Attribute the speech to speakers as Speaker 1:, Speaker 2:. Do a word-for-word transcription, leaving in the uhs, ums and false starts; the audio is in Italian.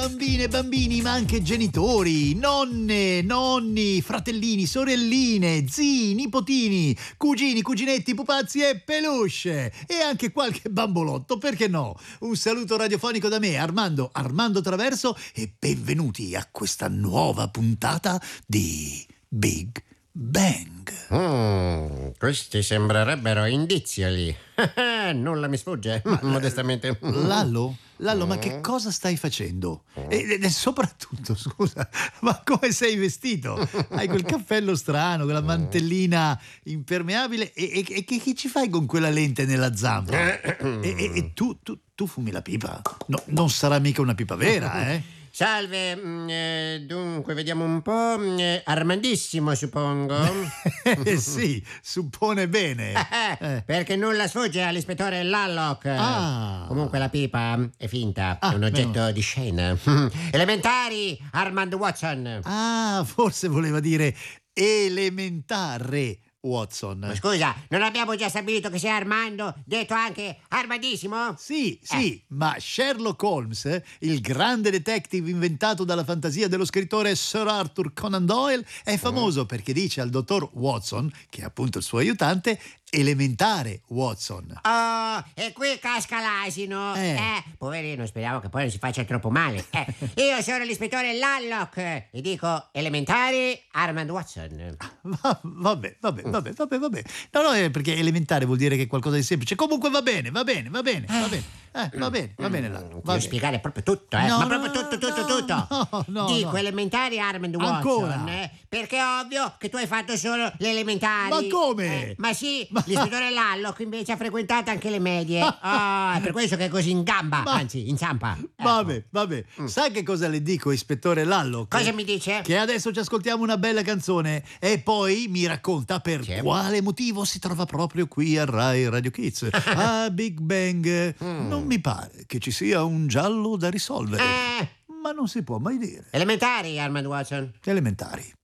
Speaker 1: bambine, bambini, ma anche genitori, nonne, nonni, fratellini, sorelline, zii, nipotini, cugini, cuginetti, pupazzi e peluche. E anche qualche bambolotto, perché no? Un saluto radiofonico da me, Armando, Armando Traverso, e benvenuti a questa nuova puntata di Big Bang.
Speaker 2: Mm, questi sembrerebbero indizi. Nulla mi sfugge, ma, modestamente.
Speaker 1: Lallo? Lallo, ma che cosa stai facendo? E, e soprattutto, scusa, ma come sei vestito? Hai quel cappello strano, quella mantellina impermeabile e, e, e che, che ci fai con quella lente nella zampa? E, e, e tu, tu, tu fumi la pipa? No, non sarà mica una pipa vera, eh?
Speaker 2: Salve, mm, eh, dunque vediamo un po'. mm, eh, Armandissimo, suppongo.
Speaker 1: Eh sì, suppone bene.
Speaker 2: Eh, Perché nulla sfugge all'ispettore Lallock.
Speaker 1: Ah.
Speaker 2: Comunque la pipa è finta,
Speaker 1: Ah,
Speaker 2: è un oggetto
Speaker 1: meno.
Speaker 2: di scena. Elementari, Armand Watson.
Speaker 1: Ah, forse voleva dire elementare, Watson.
Speaker 2: Ma scusa, non abbiamo già stabilito che sei Armando, detto anche Armandissimo?
Speaker 1: Sì, sì, ma Sherlock Holmes, il grande detective inventato dalla fantasia dello scrittore Sir Arthur Conan Doyle, è famoso perché dice al dottor Watson, che è appunto il suo aiutante, elementare Watson.
Speaker 2: Oh, e qui casca l'asino.
Speaker 1: Eh.
Speaker 2: Eh, poverino, speriamo che poi non si faccia troppo male. Eh, io sono l'ispettore Lallock e dico elementari Armand Watson.
Speaker 1: Va- Vabbè, vabbè, vabbè, vabbè, vabbè. No, no, è perché elementare vuol dire che è qualcosa di semplice. Comunque va bene, va bene, va bene, va bene. Eh, va bene, va bene là.
Speaker 2: Mm,
Speaker 1: Va
Speaker 2: Devi
Speaker 1: bene.
Speaker 2: spiegare proprio tutto, eh?
Speaker 1: No,
Speaker 2: Ma
Speaker 1: no,
Speaker 2: proprio
Speaker 1: no,
Speaker 2: tutto, tutto,
Speaker 1: no,
Speaker 2: tutto.
Speaker 1: no, no,
Speaker 2: Dico
Speaker 1: no.
Speaker 2: elementari Armand Watson.
Speaker 1: Ancora?
Speaker 2: eh, Perché è ovvio che tu hai fatto solo le elementari.
Speaker 1: Ma come?
Speaker 2: Eh, ma sì, l'ispettore Lallock invece ha frequentato anche le medie. Oh, è per questo che è così in gamba,
Speaker 1: Ma-
Speaker 2: anzi in zampa. Ecco.
Speaker 1: Vabbè, vabbè. Sai che cosa le dico, ispettore Lallo? Che-
Speaker 2: Cosa mi dice?
Speaker 1: Che adesso ci ascoltiamo una bella canzone e poi mi racconta per
Speaker 2: Sì.
Speaker 1: quale motivo si trova proprio qui a Rai Radio Kids. A Big Bang non mi pare che ci sia un giallo da risolvere,
Speaker 2: Eh,
Speaker 1: ma non si può mai dire.
Speaker 2: elementari Armand Watson.
Speaker 1: Elementari.